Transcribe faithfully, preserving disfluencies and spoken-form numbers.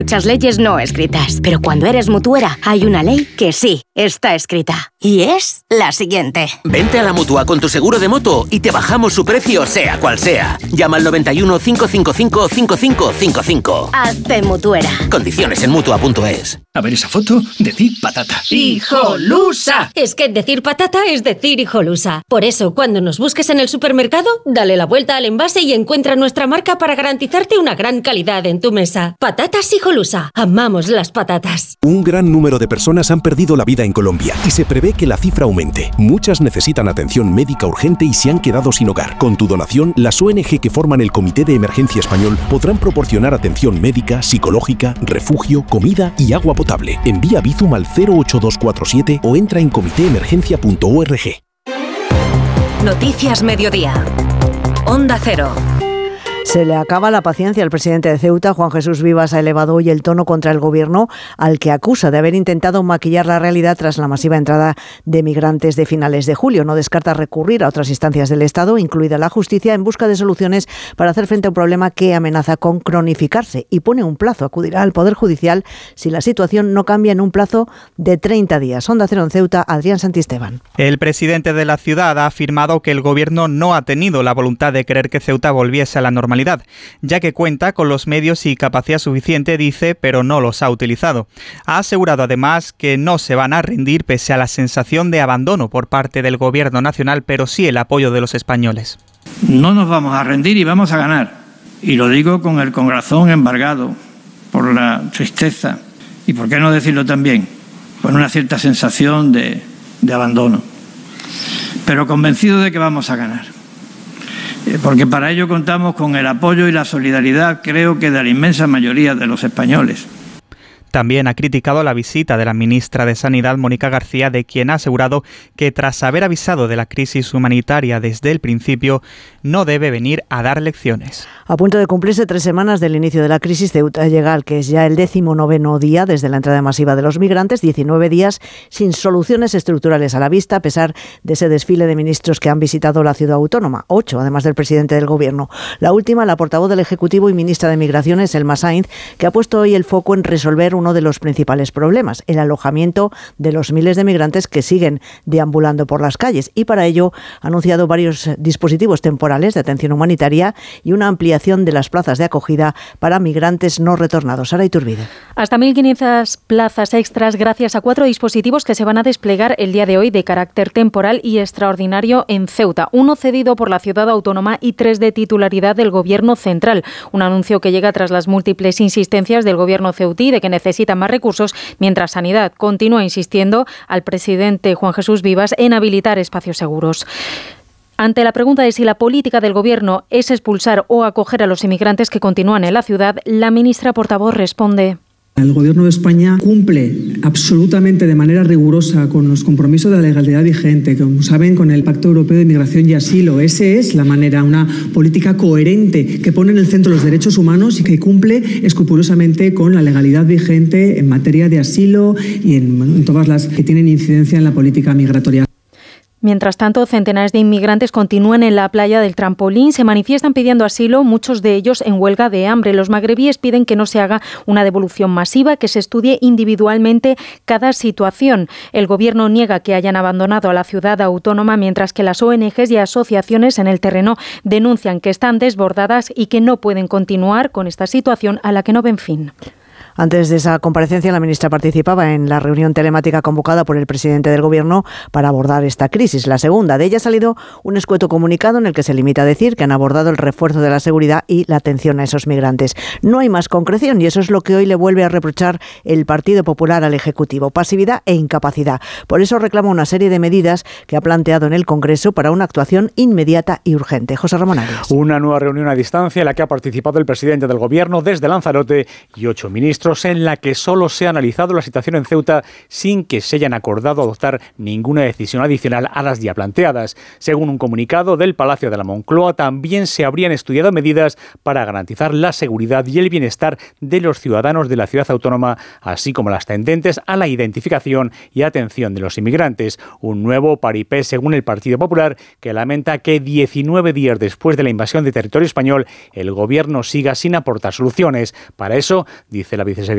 Muchas leyes no escritas, pero cuando eres mutuera hay una ley que sí está escrita. Y es la siguiente. Vente a la Mutua con tu seguro de moto y te bajamos su precio sea cual sea. Llama al noventa y uno, cinco cinco cinco, cinco cinco cinco cinco. Hazte mutuera. Condiciones en mutua punto es. A ver esa foto, decir patata. ¡Hijolusa! Es que decir patata es decir hijolusa. Por eso, cuando nos busques en el supermercado, dale la vuelta al envase y encuentra nuestra marca para garantizarte una gran calidad en tu mesa. Patatas Hijolusa. Amamos las patatas. Un gran número de personas han perdido la vida en Colombia y se prevé que la cifra aumente. Muchas necesitan atención médica urgente y se han quedado sin hogar. Con tu donación, las O N G que forman el Comité de Emergencia Español podrán proporcionar atención médica, psicológica, refugio, comida y agua potable. Envía Bizum al cero ocho dos cuatro siete o entra en comité emergencia punto org. Noticias Mediodía. Onda Cero. Se le acaba la paciencia al presidente de Ceuta. Juan Jesús Vivas ha elevado hoy el tono contra el gobierno, al que acusa de haber intentado maquillar la realidad tras la masiva entrada de migrantes de finales de julio. No descarta recurrir a otras instancias del Estado, incluida la justicia, en busca de soluciones para hacer frente a un problema que amenaza con cronificarse, y pone un plazo. Acudirá al Poder Judicial si la situación no cambia en un plazo de treinta días. Onda Cero en Ceuta, Adrián Santisteban. El presidente de la ciudad ha afirmado que el gobierno no ha tenido la voluntad de querer que Ceuta volviese a la normalidad, ya que cuenta con los medios y capacidad suficiente, dice, pero no los ha utilizado. Ha asegurado además que no se van a rendir pese a la sensación de abandono por parte del gobierno nacional, pero sí el apoyo de los españoles. No nos vamos a rendir y vamos a ganar. Y lo digo con el corazón embargado por la tristeza y, por qué no decirlo también, con una cierta sensación de, de abandono. Pero convencido de que vamos a ganar. Porque para ello contamos con el apoyo y la solidaridad, creo que de la inmensa mayoría de los españoles. También ha criticado la visita de la ministra de Sanidad, Mónica García, de quien ha asegurado que tras haber avisado de la crisis humanitaria desde el principio, no debe venir a dar lecciones. A punto de cumplirse tres semanas del inicio de la crisis, Ceuta llega al que es ya el décimo noveno día desde la entrada masiva de los migrantes, diecinueve días sin soluciones estructurales a la vista, a pesar de ese desfile de ministros que han visitado la ciudad autónoma, ocho, además del presidente del gobierno. La última, la portavoz del Ejecutivo y ministra de Migraciones, Elma Sainz, que ha puesto hoy el foco en resolver uno de los principales problemas, el alojamiento de los miles de migrantes que siguen deambulando por las calles, y para ello ha anunciado varios dispositivos temporales de atención humanitaria y una ampliación de las plazas de acogida para migrantes no retornados. Sara Iturbide. Hasta mil quinientas plazas extras gracias a cuatro dispositivos que se van a desplegar el día de hoy de carácter temporal y extraordinario en Ceuta. Uno cedido por la ciudad autónoma y tres de titularidad del Gobierno central. Un anuncio que llega tras las múltiples insistencias del Gobierno ceutí de que necesita más recursos, mientras Sanidad continúa insistiendo al presidente Juan Jesús Vivas en habilitar espacios seguros. Ante la pregunta de si la política del Gobierno es expulsar o acoger a los inmigrantes que continúan en la ciudad, la ministra portavoz responde: el Gobierno de España cumple absolutamente de manera rigurosa con los compromisos de la legalidad vigente, como saben, con el Pacto Europeo de Migración y Asilo. Esa es la manera, una política coherente que pone en el centro los derechos humanos y que cumple escrupulosamente con la legalidad vigente en materia de asilo y en, en todas las que tienen incidencia en la política migratoria. Mientras tanto, centenares de inmigrantes continúan en la playa del Trampolín, se manifiestan pidiendo asilo, muchos de ellos en huelga de hambre. Los magrebíes piden que no se haga una devolución masiva, que se estudie individualmente cada situación. El Gobierno niega que hayan abandonado a la ciudad autónoma, mientras que las O N Ges y asociaciones en el terreno denuncian que están desbordadas y que no pueden continuar con esta situación a la que no ven fin. Antes de esa comparecencia, la ministra participaba en la reunión telemática convocada por el presidente del Gobierno para abordar esta crisis, la segunda. De ella ha salido un escueto comunicado en el que se limita a decir que han abordado el refuerzo de la seguridad y la atención a esos migrantes. No hay más concreción y eso es lo que hoy le vuelve a reprochar el Partido Popular al Ejecutivo: pasividad e incapacidad. Por eso reclama una serie de medidas que ha planteado en el Congreso para una actuación inmediata y urgente. José Ramón Arias. Una nueva reunión a distancia en la que ha participado el presidente del Gobierno desde Lanzarote y ocho ministros, en la que solo se ha analizado la situación en Ceuta sin que se hayan acordado adoptar ninguna decisión adicional a las ya planteadas. Según un comunicado del Palacio de la Moncloa, también se habrían estudiado medidas para garantizar la seguridad y el bienestar de los ciudadanos de la ciudad autónoma, así como las tendentes a la identificación y atención de los inmigrantes. Un nuevo paripé, según el Partido Popular, que lamenta que diecinueve días después de la invasión de territorio español, el Gobierno siga sin aportar soluciones. Para eso, dice la